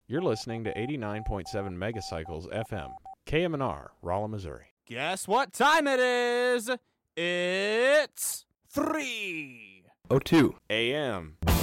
You're listening to 89.7 Megacycles FM, KMNR, Rolla, Missouri. Guess what time it is? It's 3:02 a.m.